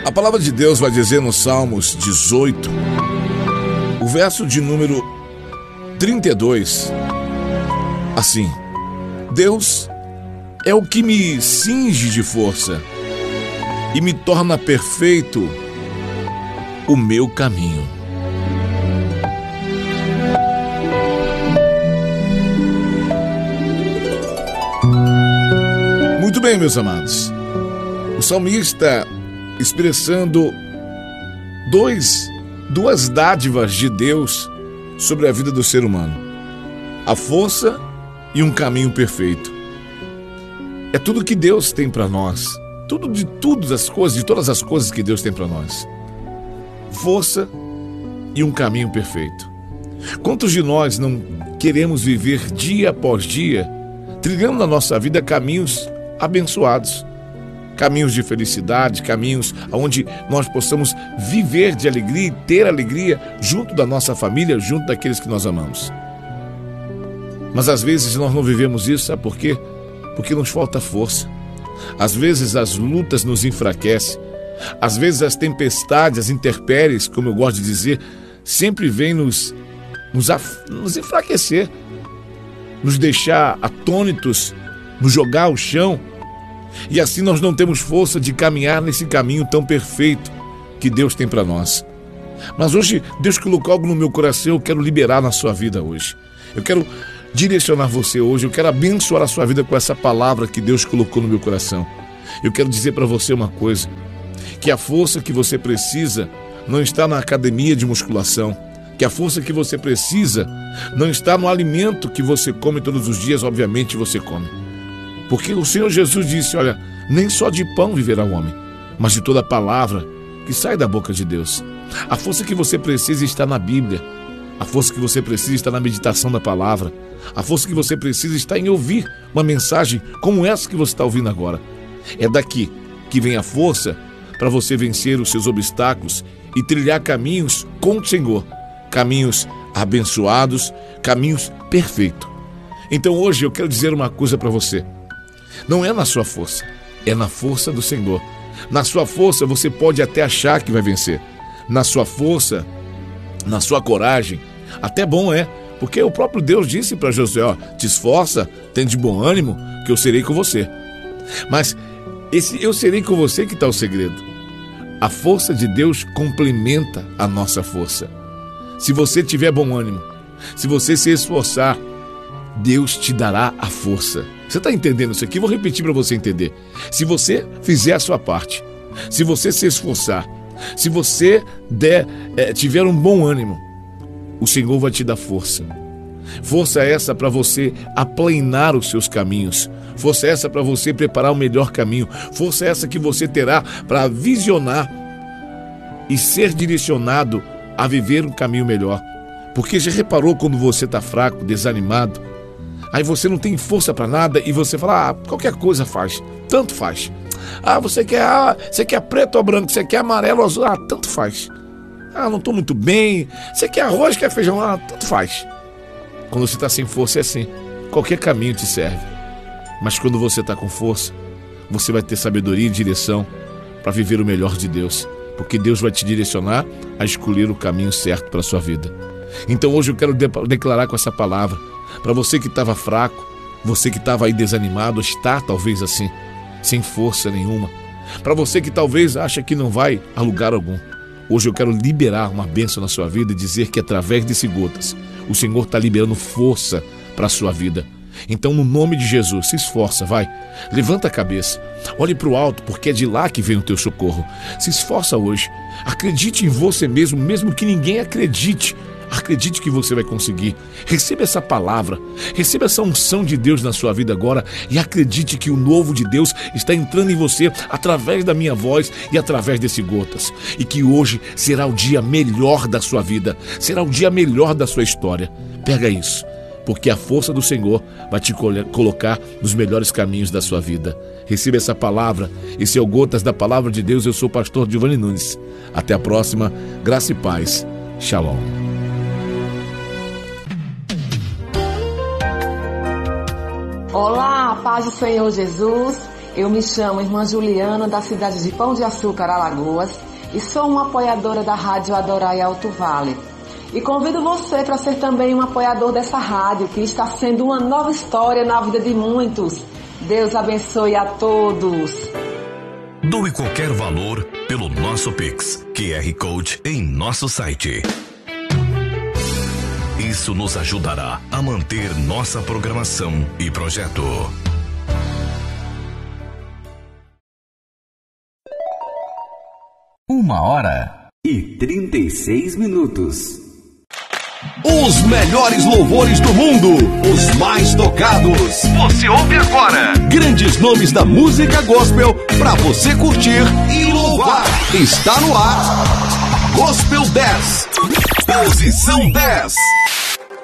A palavra de Deus vai dizer no Salmos 18, o verso de número 32, assim: Deus é o que me cinge de força e me torna perfeito o meu caminho. Muito bem, meus amados. O salmista expressando duas dádivas de Deus sobre a vida do ser humano: a força e um caminho perfeito. É tudo que Deus tem para nós, de todas as coisas que Deus tem para nós. Força e um caminho perfeito. Quantos de nós não queremos viver dia após dia, trilhando na nossa vida caminhos abençoados, caminhos de felicidade, caminhos onde nós possamos viver de alegria e ter alegria junto da nossa família, junto daqueles que nós amamos. Mas às vezes nós não vivemos isso, sabe por quê? Porque nos falta força. Às vezes as lutas nos enfraquecem, às vezes as tempestades, as intempéries, como eu gosto de dizer, sempre vêm nos enfraquecer, nos deixar atônitos, nos jogar ao chão. E assim nós não temos força de caminhar nesse caminho tão perfeito que Deus tem para nós. Mas hoje Deus colocou algo no meu coração, eu quero liberar na sua vida hoje. Eu quero direcionar você hoje, eu quero abençoar a sua vida com essa palavra que Deus colocou no meu coração. Eu quero dizer para você uma coisa, que a força que você precisa não está na academia de musculação, que a força que você precisa não está no alimento que você come todos os dias, obviamente você come. Porque o Senhor Jesus disse, olha, nem só de pão viverá o homem, mas de toda palavra que sai da boca de Deus. A força que você precisa está na Bíblia. A força que você precisa está na meditação da palavra. A força que você precisa está em ouvir uma mensagem como essa que você está ouvindo agora. É daqui que vem a força para você vencer os seus obstáculos e trilhar caminhos com o Senhor. Caminhos abençoados, caminhos perfeitos. Então hoje eu quero dizer uma coisa para você. Não é na sua força, é na força do Senhor. Na sua força você pode até achar que vai vencer. Na sua força, na sua coragem, até bom é, porque o próprio Deus disse para Josué, ó, te esforça, tem de bom ânimo, que eu serei com você. Mas esse eu serei com você que está o segredo. A força de Deus complementa a nossa força. Se você tiver bom ânimo, se você se esforçar, Deus te dará a força. Você está entendendo isso aqui? Vou repetir para você entender. Se você fizer a sua parte, se você se esforçar, se você tiver um bom ânimo, o Senhor vai te dar força. Força essa para você aplanar os seus caminhos. Força essa para você preparar o melhor caminho. Força essa que você terá para visionar e ser direcionado a viver um caminho melhor. Porque já reparou quando você está fraco, desanimado, aí você não tem força para nada e você fala, qualquer coisa faz, tanto faz. Você quer preto ou branco, você quer amarelo ou azul, tanto faz. Não estou muito bem, você quer arroz, quer feijão, tanto faz. Quando você está sem força é assim, qualquer caminho te serve. Mas quando você está com força, você vai ter sabedoria e direção para viver o melhor de Deus. Porque Deus vai te direcionar a escolher o caminho certo para a sua vida. Então hoje eu quero declarar com essa palavra, para você que estava fraco, você que estava aí desanimado, está talvez assim, sem força nenhuma. Para você que talvez acha que não vai a lugar algum. Hoje eu quero liberar uma bênção na sua vida e dizer que através desse gotas, o Senhor está liberando força para a sua vida. Então, no nome de Jesus, se esforça, vai. Levanta a cabeça, olhe para o alto, porque é de lá que vem o teu socorro. Se esforça hoje, acredite em você mesmo, mesmo que ninguém acredite. Acredite que você vai conseguir. Receba essa palavra, receba essa unção de Deus na sua vida agora e acredite que o novo de Deus está entrando em você através da minha voz e através desse gotas. E que hoje será o dia melhor da sua vida, será o dia melhor da sua história. Pega isso, porque a força do Senhor vai te colocar nos melhores caminhos da sua vida. Receba essa palavra, esse é o Gotas da Palavra de Deus. Eu sou o pastor Giovanni Nunes. Até a próxima, graça e paz. Shalom. Olá, paz do Senhor Jesus. Eu me chamo Irmã Juliana, da cidade de Pão de Açúcar, Alagoas, e sou uma apoiadora da Rádio Adorai Alto Vale. E convido você para ser também um apoiador dessa rádio, que está sendo uma nova história na vida de muitos. Deus abençoe a todos. Doe qualquer valor pelo nosso Pix, QR Code em nosso site. Isso nos ajudará a manter nossa programação e projeto. Uma hora e 36 minutos. Os melhores louvores do mundo, os mais tocados. Você ouve agora. Grandes nomes da música gospel para você curtir e louvar. Está no ar. Gospel 10. Posição 10.